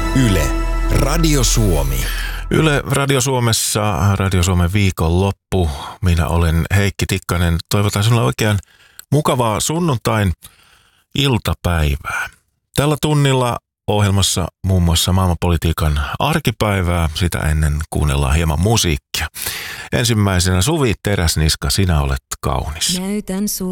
Yle, Radio Suomi. Yle Radio Suomessa, Radio Suomen viikonloppu. Minä olen Heikki Tikkanen. Toivotan sinulle oikein mukavaa sunnuntain iltapäivää. Tällä tunnilla ohjelmassa muun muassa maailmanpolitiikan arkipäivää. Sitä ennen kuunnellaan hieman musiikkia. Ensimmäisenä Suvi Teräsniska, Sinä olet kaunis. Näytän